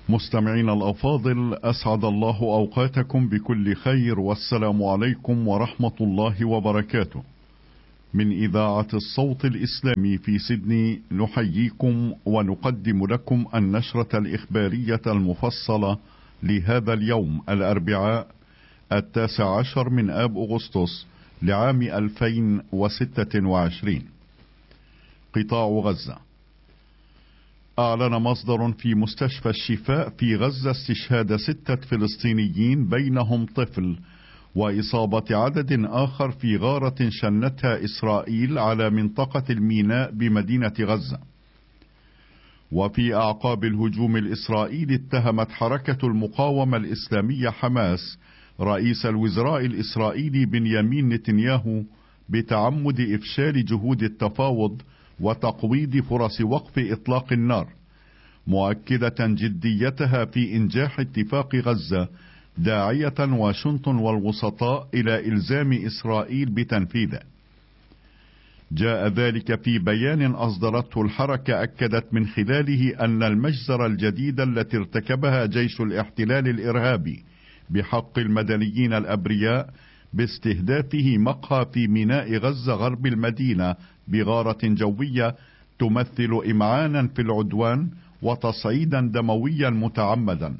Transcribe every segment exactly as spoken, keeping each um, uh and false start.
مستمعين الأفاضل، أسعد الله أوقاتكم بكل خير، والسلام عليكم ورحمة الله وبركاته. من إذاعة الصوت الإسلامي في سيدني نحييكم ونقدم لكم النشرة الإخبارية المفصلة لهذا اليوم الأربعاء التاسع عشر من آب أغسطس لعام ألفين وستة وعشرين. قطاع غزة. أعلن مصدر في مستشفى الشفاء في غزة استشهاد ستة فلسطينيين بينهم طفل، وإصابة عدد آخر في غارة شنتها إسرائيل على منطقة الميناء بمدينة غزة. وفي أعقاب الهجوم الإسرائيلي اتهمت حركة المقاومة الإسلامية حماس رئيس الوزراء الإسرائيلي بنيامين نتنياهو بتعمد إفشال جهود التفاوض وتقويض فرص وقف إطلاق النار، مؤكدة جديتها في إنجاح اتفاق غزة، داعية واشنطن والوسطاء إلى إلزام إسرائيل بتنفيذه. جاء ذلك في بيان أصدرته الحركة، أكدت من خلاله أن المجزرة الجديدة التي ارتكبها جيش الاحتلال الإرهابي بحق المدنيين الأبرياء باستهدافه مقهى في ميناء غزة غرب المدينة بغارة جوية تمثل إمعانا في العدوان وتصعيدا دمويا متعمدا.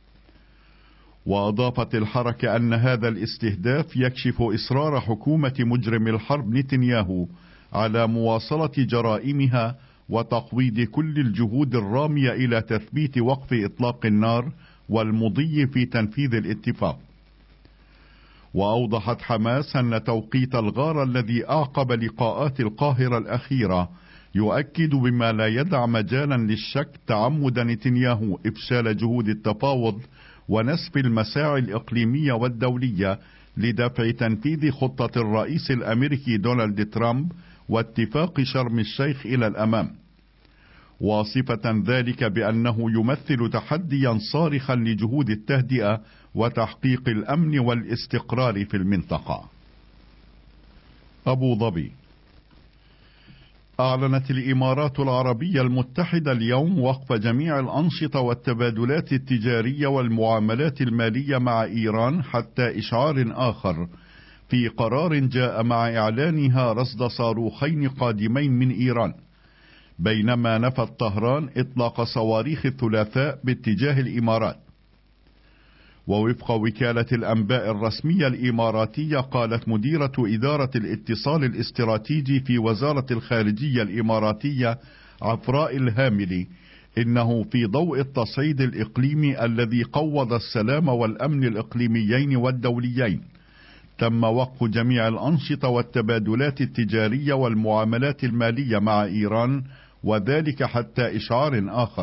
وأضافت الحركة أن هذا الاستهداف يكشف إصرار حكومة مجرم الحرب نتنياهو على مواصلة جرائمها وتقويض كل الجهود الرامية إلى تثبيت وقف إطلاق النار والمضي في تنفيذ الاتفاق. وأوضحت حماس أن توقيت الغارة الذي أعقب لقاءات القاهرة الأخيرة يؤكد بما لا يدع مجالا للشك تعمد نتنياهو إفشال جهود التفاوض ونسف المساعي الإقليمية والدولية لدفع تنفيذ خطة الرئيس الأمريكي دونالد ترامب واتفاق شرم الشيخ إلى الأمام، واصفة ذلك بأنه يمثل تحديا صارخا لجهود التهدئة وتحقيق الأمن والاستقرار في المنطقة. أبو ظبي. أعلنت الإمارات العربية المتحدة اليوم وقف جميع الأنشطة والتبادلات التجارية والمعاملات المالية مع إيران حتى إشعار آخر، في قرار جاء مع إعلانها رصد صاروخين قادمين من إيران، بينما نفت طهران إطلاق صواريخ الثلاثاء باتجاه الإمارات. ووفق وكالة الأنباء الرسمية الإماراتية، قالت مديرة إدارة الاتصال الاستراتيجي في وزارة الخارجية الإماراتية عفراء الهاملي إنه في ضوء التصعيد الإقليمي الذي قوض السلام والأمن الإقليميين والدوليين، تم وقف جميع الأنشطة والتبادلات التجارية والمعاملات المالية مع إيران، وذلك حتى إشعار آخر.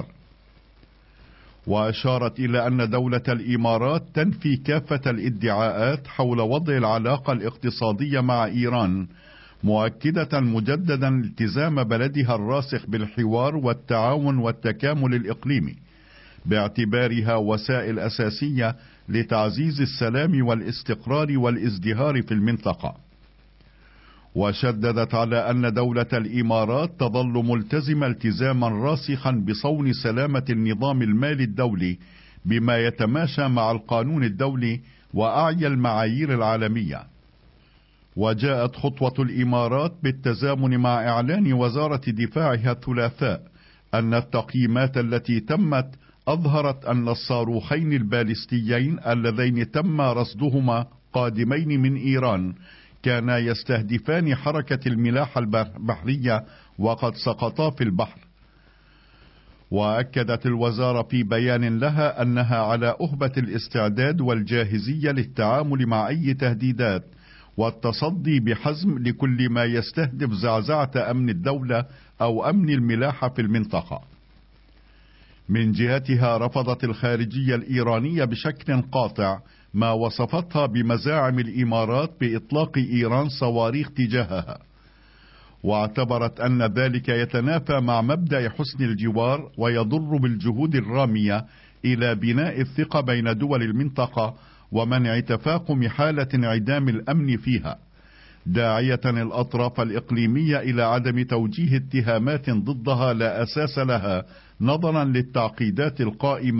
وأشارت إلى أن دولة الإمارات تنفي كافة الادعاءات حول وضع العلاقة الاقتصادية مع إيران، مؤكدة مجددا التزام بلدها الراسخ بالحوار والتعاون والتكامل الإقليمي باعتبارها وسائل أساسية لتعزيز السلام والاستقرار والازدهار في المنطقة. وشددت على أن دولة الإمارات تظل ملتزمة التزاما راسخا بصون سلامة النظام المالي الدولي بما يتماشى مع القانون الدولي وأعلى المعايير العالمية. وجاءت خطوة الإمارات بالتزامن مع إعلان وزارة دفاعها الثلاثاء أن التقييمات التي تمت أظهرت أن الصاروخين البالستيين اللذين تم رصدهما قادمين من إيران كانا يستهدفان حركة الملاحة البحرية وقد سقطا في البحر. وأكدت الوزارة في بيان لها أنها على أهبة الاستعداد والجاهزية للتعامل مع أي تهديدات والتصدي بحزم لكل ما يستهدف زعزعة أمن الدولة أو أمن الملاحة في المنطقة. من جهتها رفضت الخارجية الإيرانية بشكل قاطع ما وصفتها بمزاعم الإمارات بإطلاق إيران صواريخ تجاهها، واعتبرت أن ذلك يتنافى مع مبدأ حسن الجوار ويضر بالجهود الرامية إلى بناء الثقة بين دول المنطقة ومنع تفاقم حالة انعدام الأمن فيها، داعية الأطراف الإقليمية إلى عدم توجيه اتهامات ضدها لا أساس لها نظرا للتعقيدات القائمة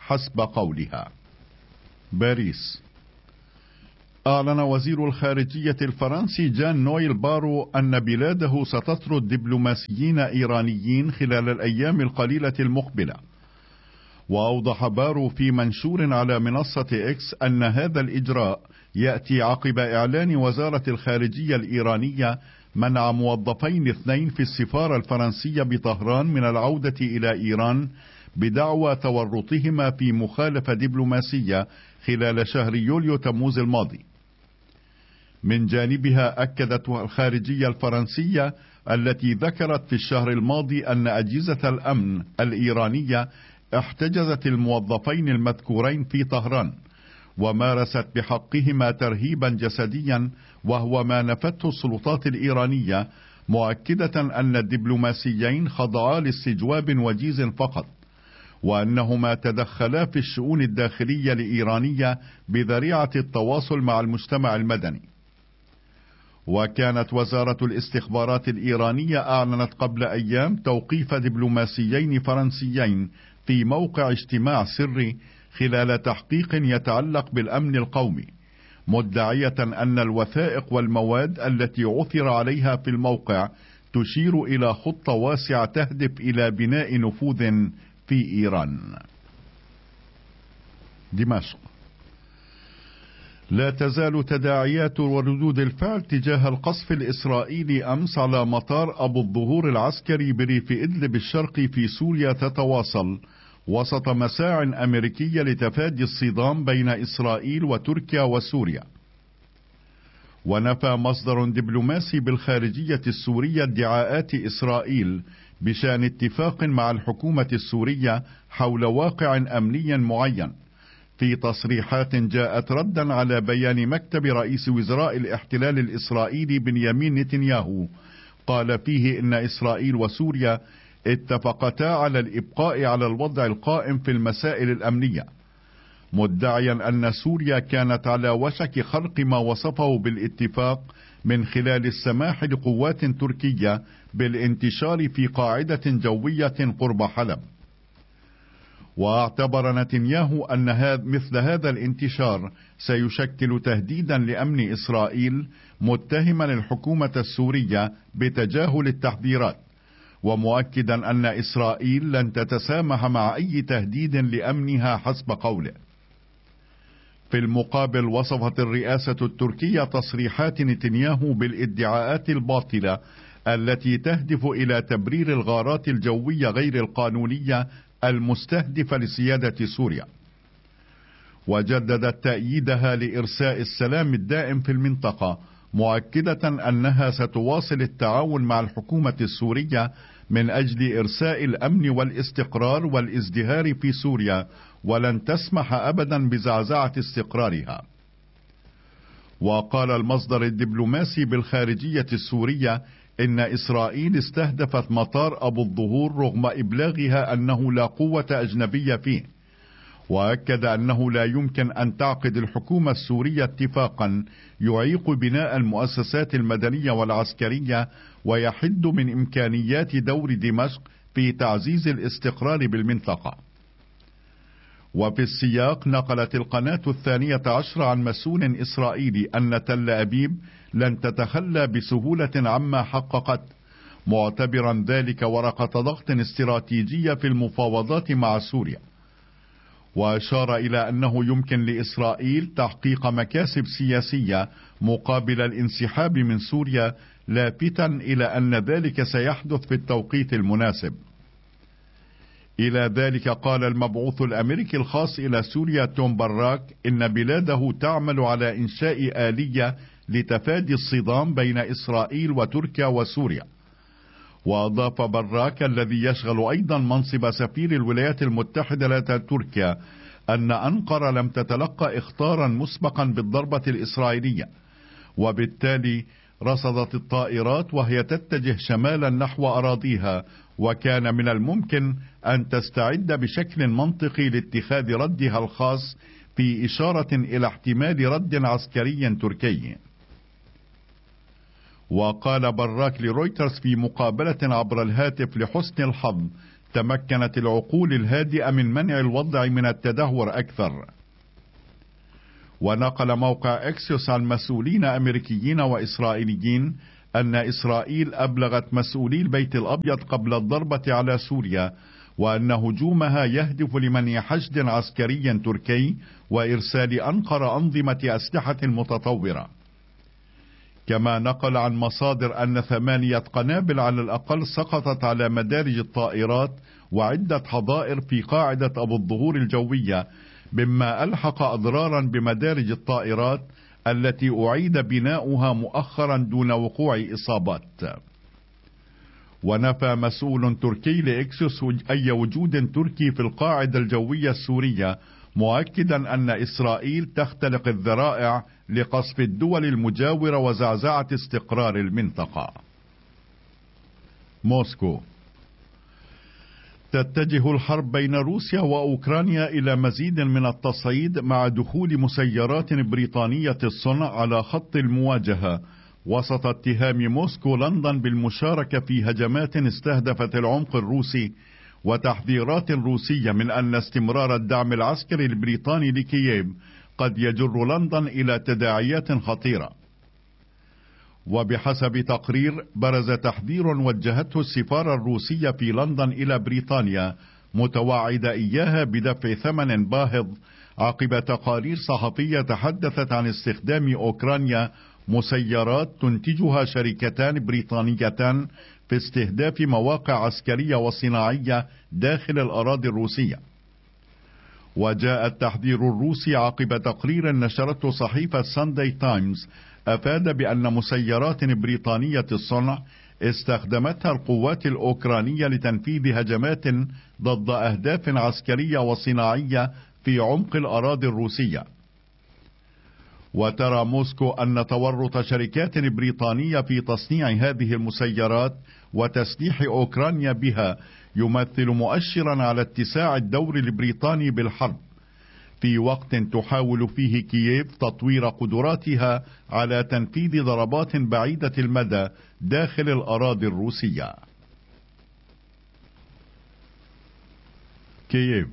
حسب قولها. باريس. أعلن وزير الخارجية الفرنسي جان نويل بارو أن بلاده ستطرد دبلوماسيين إيرانيين خلال الأيام القليلة المقبلة. وأوضح بارو في منشور على منصة إكس أن هذا الإجراء يأتي عقب إعلان وزارة الخارجية الإيرانية منع موظفين اثنين في السفارة الفرنسية بطهران من العودة إلى إيران بدعوى تورطهما في مخالفة دبلوماسية خلال شهر يوليو تموز الماضي. من جانبها أكدت الخارجية الفرنسية التي ذكرت في الشهر الماضي أن أجهزة الأمن الإيرانية احتجزت الموظفين المذكورين في طهران ومارست بحقهما ترهيبا جسديا، وهو ما نفته السلطات الإيرانية، مؤكدة أن الدبلوماسيين خضعا لاستجواب وجيز فقط، وأنهما تدخلا في الشؤون الداخلية الإيرانية بذريعة التواصل مع المجتمع المدني. وكانت وزارة الاستخبارات الإيرانية أعلنت قبل أيام توقيف دبلوماسيين فرنسيين في موقع اجتماع سري خلال تحقيق يتعلق بالأمن القومي، مدعية أن الوثائق والمواد التي عثر عليها في الموقع تشير إلى خطة واسعة تهدف إلى بناء نفوذ في إيران. دمشق. لا تزال تداعيات وردود الفعل تجاه القصف الإسرائيلي أمس على مطار أبو الظهور العسكري بريف إدلب الشرقي في سوريا تتواصل وسط مساع أمريكية لتفادي الصدام بين إسرائيل وتركيا وسوريا. ونفى مصدر دبلوماسي بالخارجية السورية ادعاءات إسرائيل بشأن اتفاق مع الحكومة السورية حول واقع أمني معين، في تصريحات جاءت ردا على بيان مكتب رئيس وزراء الاحتلال الإسرائيلي بنيامين نتنياهو، قال فيه إن إسرائيل وسوريا اتفقتا على الإبقاء على الوضع القائم في المسائل الأمنية، مدعيا أن سوريا كانت على وشك خرق ما وصفه بالاتفاق من خلال السماح لقوات تركية بالانتشار في قاعدة جوية قرب حلب. واعتبر نتنياهو أن هذا مثل هذا الانتشار سيشكل تهديدا لأمن إسرائيل، متهما الحكومة السورية بتجاهل التحذيرات، ومؤكدا أن إسرائيل لن تتسامح مع أي تهديد لأمنها حسب قوله. في المقابل وصفت الرئاسة التركية تصريحات نتنياهو بالادعاءات الباطلة التي تهدف إلى تبرير الغارات الجوية غير القانونية المستهدفة لسيادة سوريا، وجددت تأييدها لإرساء السلام الدائم في المنطقة، مؤكدة أنها ستواصل التعاون مع الحكومة السورية من أجل إرساء الأمن والاستقرار والازدهار في سوريا، ولن تسمح أبدا بزعزعة استقرارها. وقال المصدر الدبلوماسي بالخارجية السورية إن إسرائيل استهدفت مطار أبو الظهور رغم إبلاغها أنه لا قوة أجنبية فيه، وأكد أنه لا يمكن أن تعقد الحكومة السورية اتفاقا يعيق بناء المؤسسات المدنية والعسكرية ويحد من إمكانيات دور دمشق في تعزيز الاستقرار بالمنطقة. وفي السياق نقلت القناة الثانية عشر عن مسؤول إسرائيلي أن تل أبيب لن تتخلى بسهولة عما حققت، معتبرا ذلك ورقة ضغط استراتيجية في المفاوضات مع سوريا. وأشار إلى أنه يمكن لإسرائيل تحقيق مكاسب سياسية مقابل الانسحاب من سوريا، لافتا إلى أن ذلك سيحدث في التوقيت المناسب. إلى ذلك قال المبعوث الأمريكي الخاص إلى سوريا توم براك إن بلاده تعمل على إنشاء آلية لتفادي الصدام بين إسرائيل وتركيا وسوريا. وأضاف براك الذي يشغل أيضا منصب سفير الولايات المتحدة لدى تركيا أن أنقرة لم تتلقى إخطارا مسبقا بالضربة الإسرائيلية، وبالتالي رصدت الطائرات وهي تتجه شمالا نحو أراضيها، وكان من الممكن أن تستعد بشكل منطقي لاتخاذ ردها الخاص، في إشارة إلى احتمال رد عسكري تركي. وقال براك لرويترز في مقابلة عبر الهاتف لحسن الحظ تمكنت العقول الهادئة من منع الوضع من التدهور أكثر. ونقل موقع إكسيوس عن مسؤولين أمريكيين وإسرائيليين أن إسرائيل أبلغت مسؤولي البيت الأبيض قبل الضربة على سوريا وأن هجومها يهدف لمنع حشد عسكري تركي وإرسال أنقر أنظمة أسلحة متطورة. كما نقل عن مصادر أن ثمانية قنابل على الأقل سقطت على مدارج الطائرات وعدة حظائر في قاعدة أبو الظهور الجوية، مما ألحق أضرارا بمدارج الطائرات التي أعيد بناؤها مؤخرا دون وقوع إصابات. ونفى مسؤول تركي لإكسيوس أي وجود تركي في القاعدة الجوية السورية، مؤكدا أن إسرائيل تختلق الذرائع لقصف الدول المجاورة وزعزعة استقرار المنطقة. موسكو. تتجه الحرب بين روسيا وأوكرانيا إلى مزيد من التصعيد مع دخول مسيرات بريطانية الصنع على خط المواجهة، وسط اتهام موسكو لندن بالمشاركة في هجمات استهدفت العمق الروسي وتحذيرات روسية من أن استمرار الدعم العسكري البريطاني لكييف قد يجر لندن إلى تداعيات خطيرة. وبحسب تقرير برز تحذير وجهته السفارة الروسية في لندن إلى بريطانيا متوعدة إياها بدفع ثمن باهظ عقب تقارير صحفية تحدثت عن استخدام أوكرانيا مسيرات تنتجها شركتان بريطانيتان في استهداف مواقع عسكرية وصناعية داخل الأراضي الروسية. وجاء التحذير الروسي عقب تقرير نشرته صحيفة سانداي تايمز أفاد بأن مسيرات بريطانية الصنع استخدمتها القوات الأوكرانية لتنفيذ هجمات ضد أهداف عسكرية وصناعية في عمق الأراضي الروسية. وترى موسكو أن تورط شركات بريطانية في تصنيع هذه المسيرات وتسليح أوكرانيا بها يمثل مؤشرا على اتساع الدور البريطاني بالحرب، في وقت تحاول فيه كييف تطوير قدراتها على تنفيذ ضربات بعيدة المدى داخل الأراضي الروسية. كييف.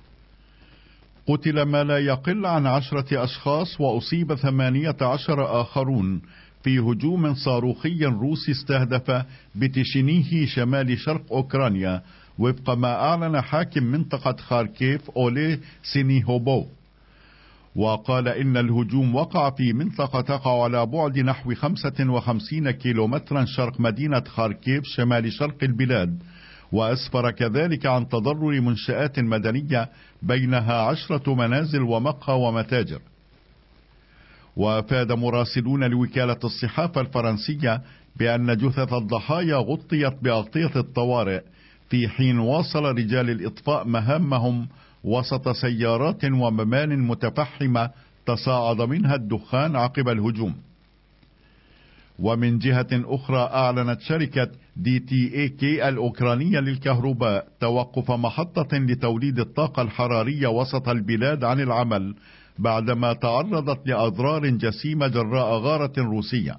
قتل ما لا يقل عن عشرة أشخاص وأصيب ثمانية عشر آخرون في هجوم صاروخي روسي استهدف بتشينيهي شمال شرق أوكرانيا، وفق ما أعلن حاكم منطقة خاركيف أولي سينيهوبو. وقال إن الهجوم وقع في منطقة تقع على بعد نحو خمسة وخمسين كيلومترا شرق مدينة خاركيف شمال شرق البلاد، وأسفر كذلك عن تضرر منشآت مدنية بينها عشرة منازل ومقهى ومتاجر. وأفاد مراسلون لوكالة الصحافة الفرنسية بأن جثث الضحايا غطيت بأغطية الطوارئ، في حين واصل رجال الإطفاء مهامهم وسط سيارات ومبان متفحمة تصاعد منها الدخان عقب الهجوم. ومن جهة أخرى أعلنت شركة دي تي اي كي الأوكرانية للكهرباء توقف محطة لتوليد الطاقة الحرارية وسط البلاد عن العمل بعدما تعرضت لأضرار جسيمة جراء غارة روسية.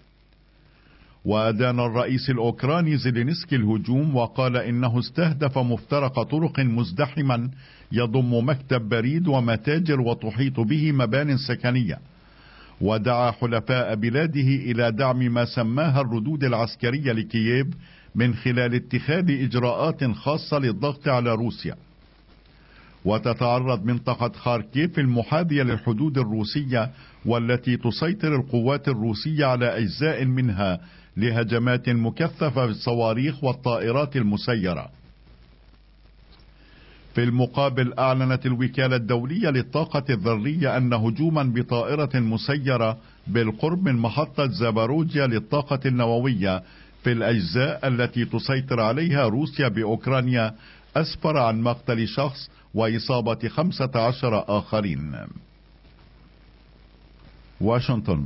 وأدان الرئيس الأوكراني زيلينسكي الهجوم وقال إنه استهدف مفترق طرق مزدحما يضم مكتب بريد ومتاجر وتحيط به مبان سكنية، ودعا حلفاء بلاده إلى دعم ما سماها الردود العسكرية لكييف من خلال اتخاذ إجراءات خاصة للضغط على روسيا. وتتعرض منطقة خاركيف المحاذية للحدود الروسية والتي تسيطر القوات الروسية على أجزاء منها لهجمات مكثفة بالصواريخ والطائرات المسيرة. في المقابل أعلنت الوكالة الدولية للطاقة الذرية أن هجوما بطائرة مسيرة بالقرب من محطة زاباروجيا للطاقة النووية في الأجزاء التي تسيطر عليها روسيا بأوكرانيا أسفر عن مقتل شخص وإصابة خمسة عشر آخرين. واشنطن.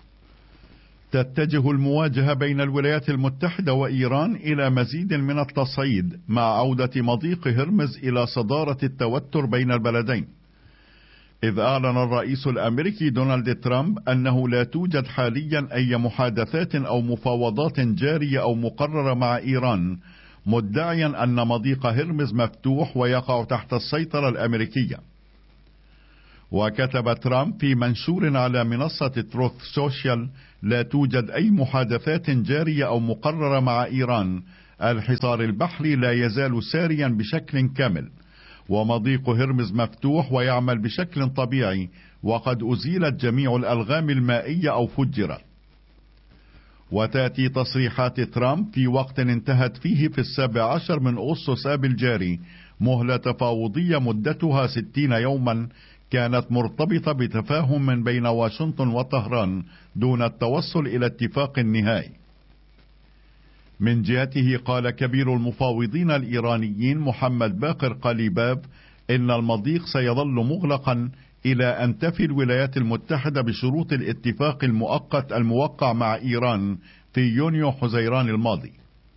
تتجه المواجهة بين الولايات المتحدة وإيران إلى مزيد من التصعيد مع عودة مضيق هرمز إلى صدارة التوتر بين البلدين، إذ أعلن الرئيس الأمريكي دونالد ترامب أنه لا توجد حاليا أي محادثات أو مفاوضات جارية أو مقررة مع إيران، مدعيا أن مضيق هرمز مفتوح ويقع تحت السيطرة الأمريكية. وكتب ترامب في منشور على منصة تروث سوشيال: لا توجد أي محادثات جارية أو مقررة مع إيران، الحصار البحري لا يزال ساريا بشكل كامل، ومضيق هرمز مفتوح ويعمل بشكل طبيعي، وقد أزيلت جميع الألغام المائية أو فجرت. وتأتي تصريحات ترامب في وقت انتهت فيه في السابع عشر من أغسطس آب الجاري مهلة تفاوضية مدتها ستين يوما، كانت مرتبطة بتفاهم من بين واشنطن وطهران دون التوصل إلى اتفاق نهائي. من جهته قال كبير المفاوضين الإيرانيين محمد باقر قليباف إن المضيق سيظل مغلقا إلى أن تفي الولايات المتحدة بشروط الاتفاق المؤقت الموقع مع إيران في يونيو حزيران الماضي.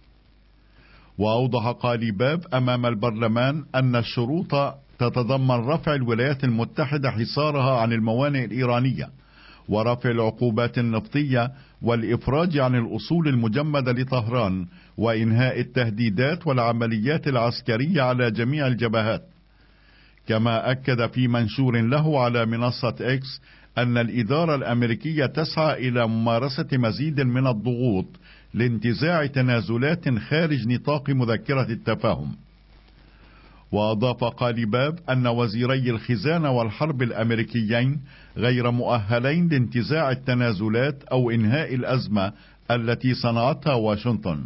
وأوضح قليباف أمام البرلمان أن الشروط تتضمن رفع الولايات المتحدة حصارها عن الموانئ الإيرانية، ورفع العقوبات النفطية، والإفراج عن الأصول المجمدة لطهران، وإنهاء التهديدات والعمليات العسكرية على جميع الجبهات. كما أكد في منشور له على منصة إكس أن الإدارة الأمريكية تسعى إلى ممارسة مزيد من الضغوط لانتزاع تنازلات خارج نطاق مذكرة التفاهم. وأضاف قليباف أن وزيري الخزانة والحرب الأمريكيين غير مؤهلين لانتزاع التنازلات أو إنهاء الأزمة التي صنعتها واشنطن.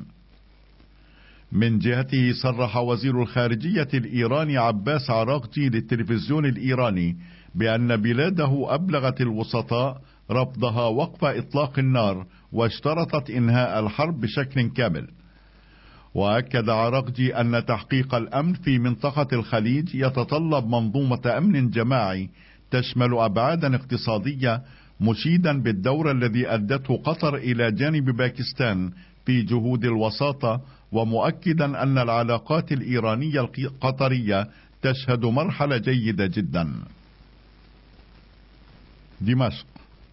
من جهته صرح وزير الخارجية الإيراني عباس عراقجي للتلفزيون الإيراني بأن بلاده أبلغت الوسطاء رفضها وقف إطلاق النار، واشترطت إنهاء الحرب بشكل كامل. وأكد عراقجي أن تحقيق الأمن في منطقة الخليج يتطلب منظومة أمن جماعي تشمل أبعادا اقتصادية، مشيدا بالدور الذي أدته قطر إلى جانب باكستان في جهود الوساطة، ومؤكدا أن العلاقات الإيرانية القطرية تشهد مرحلة جيدة جدا. دمشق.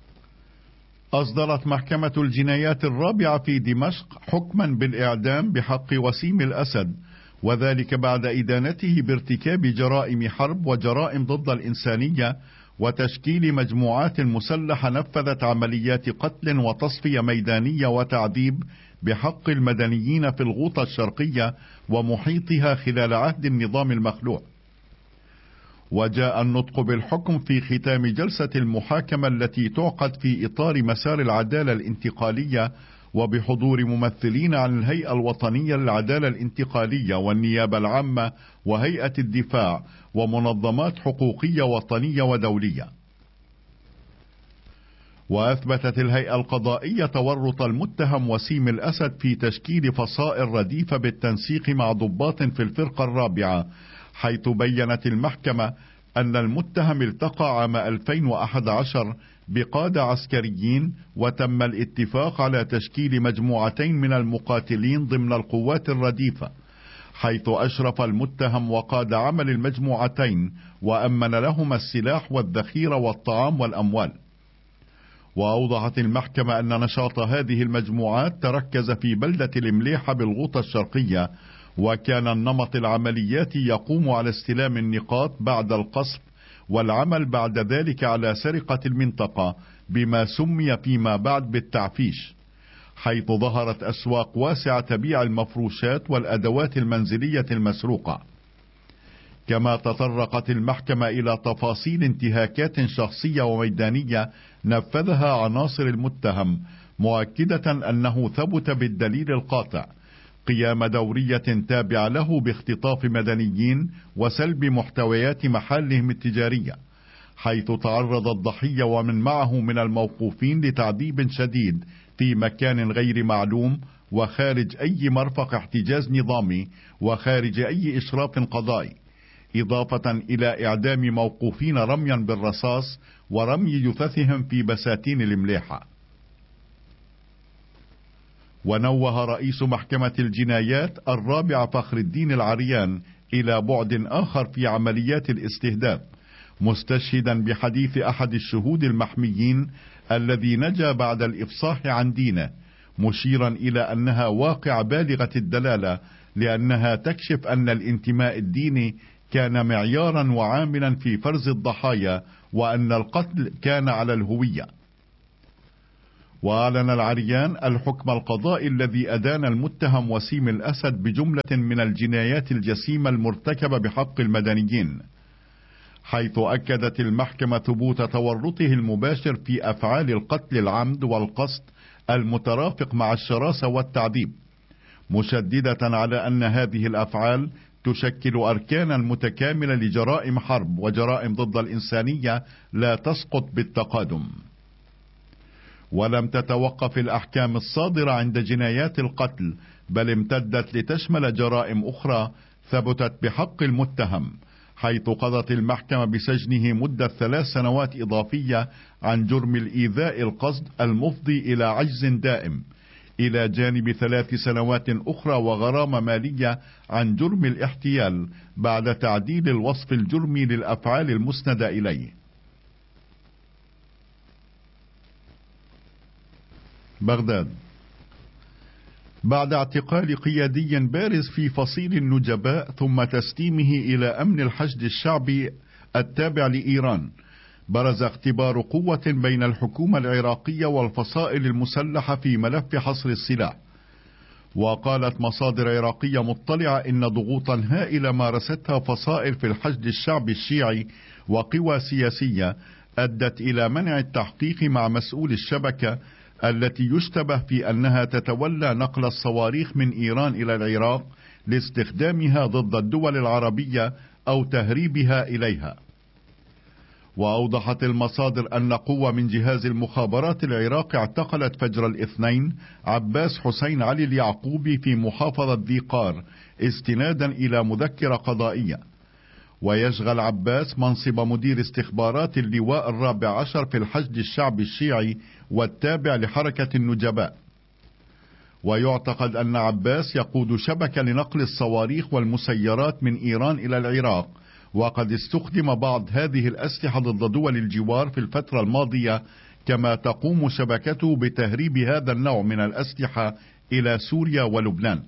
أصدرت محكمة الجنايات الرابعة في دمشق حكما بالإعدام بحق وسيم الأسد، وذلك بعد إدانته بارتكاب جرائم حرب وجرائم ضد الإنسانية وتشكيل مجموعات مسلحة نفذت عمليات قتل وتصفية ميدانية وتعذيب بحق المدنيين في الغوطة الشرقية ومحيطها خلال عهد النظام المخلوع. وجاء النطق بالحكم في ختام جلسة المحاكمة التي تعقد في إطار مسار العدالة الانتقالية، وبحضور ممثلين عن الهيئة الوطنية للعدالة الانتقالية والنيابة العامة وهيئة الدفاع ومنظمات حقوقية وطنية ودولية. وأثبتت الهيئة القضائية تورط المتهم وسيم الأسد في تشكيل فصائل رديفة بالتنسيق مع ضباط في الفرقة الرابعة، حيث بيّنت المحكمة أن المتهم التقى عام ألفين وأحد عشر بقادة عسكريين، وتم الاتفاق على تشكيل مجموعتين من المقاتلين ضمن القوات الرديفة، حيث أشرف المتهم وقاد عمل المجموعتين وأمن لهما السلاح والذخيرة والطعام والأموال. وأوضحت المحكمة أن نشاط هذه المجموعات تركز في بلدة المليحة بالغوطة الشرقية، وكان النمط العملياتي يقوم على استلام النقاط بعد القصف، والعمل بعد ذلك على سرقة المنطقة بما سمي فيما بعد بالتعفيش، حيث ظهرت أسواق واسعة تبيع المفروشات والأدوات المنزلية المسروقة. كما تطرقت المحكمة إلى تفاصيل انتهاكات شخصية وميدانية نفذها عناصر المتهم، مؤكدة أنه ثبت بالدليل القاطع قيام دورية تابعة له باختطاف مدنيين وسلب محتويات محلهم التجارية، حيث تعرض الضحية ومن معه من الموقوفين لتعذيب شديد في مكان غير معلوم وخارج أي مرفق احتجاز نظامي وخارج أي إشراف قضائي، إضافة إلى إعدام موقوفين رميا بالرصاص ورمي جثثهم في بساتين المليحة. ونوه رئيس محكمة الجنايات الرابع فخر الدين العريان إلى بعد آخر في عمليات الاستهداف، مستشهدا بحديث أحد الشهود المحميين الذي نجا بعد الإفصاح عن دينه، مشيرا إلى أنها واقع بالغة الدلالة لأنها تكشف أن الانتماء الديني كان معيارا وعاملا في فرز الضحايا، وأن القتل كان على الهوية. وأعلن العريان الحكم القضائي الذي أدان المتهم وسيم الأسد بجملة من الجنايات الجسيمة المرتكبة بحق المدنيين، حيث أكدت المحكمة ثبوت تورطه المباشر في أفعال القتل العمد والقصد المترافق مع الشراسة والتعذيب، مشددة على أن هذه الأفعال تشكل أركانا متكاملة لجرائم حرب وجرائم ضد الإنسانية لا تسقط بالتقادم. ولم تتوقف الأحكام الصادرة عند جنايات القتل، بل امتدت لتشمل جرائم أخرى ثبتت بحق المتهم، حيث قضت المحكمة بسجنه مدة ثلاث سنوات إضافية عن جرم الإيذاء القصد المفضي إلى عجز دائم، إلى جانب ثلاث سنوات أخرى وغرامة مالية عن جرم الاحتيال بعد تعديل الوصف الجرمي للأفعال المسندة إليه. بغداد. بعد اعتقال قيادي بارز في فصيل النجباء ثم تسليمه إلى أمن الحشد الشعبي التابع لإيران، برز اختبار قوة بين الحكومة العراقية والفصائل المسلحة في ملف حصر السلاح. وقالت مصادر عراقية مطلعة إن ضغوطا هائلة مارستها فصائل في الحشد الشعبي الشيعي وقوى سياسية أدت إلى منع التحقيق مع مسؤول الشبكة التي يشتبه في أنها تتولى نقل الصواريخ من إيران إلى العراق لاستخدامها ضد الدول العربية أو تهريبها إليها. وأوضحت المصادر أن قوة من جهاز المخابرات العراقي اعتقلت فجر الاثنين عباس حسين علي اليعقوبي في محافظة ذي قار استنادا إلى مذكرة قضائية. ويشغل عباس منصب مدير استخبارات اللواء الرابع عشر في الحشد الشعبي الشيعي والتابع لحركة النجباء. ويعتقد أن عباس يقود شبكة لنقل الصواريخ والمسيرات من إيران إلى العراق، وقد استخدم بعض هذه الأسلحة ضد دول الجوار في الفترة الماضية، كما تقوم شبكته بتهريب هذا النوع من الأسلحة إلى سوريا ولبنان.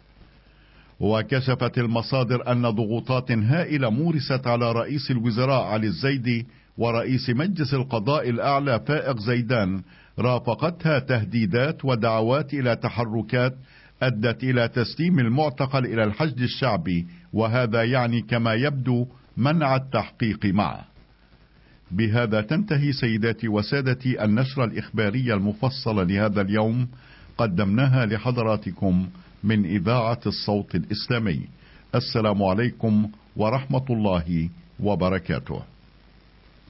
وكشفت المصادر أن ضغوطات هائلة مورست على رئيس الوزراء علي الزيدي ورئيس مجلس القضاء الأعلى فائق زيدان، رافقتها تهديدات ودعوات إلى تحركات أدت إلى تسليم المعتقل إلى الحشد الشعبي، وهذا يعني كما يبدو منع التحقيق معه. بهذا تنتهي سيداتي وسادتي النشرة الإخبارية المفصلة لهذا اليوم، قدمناها لحضراتكم من إذاعة الصوت الإسلامي. السلام عليكم ورحمة الله وبركاته.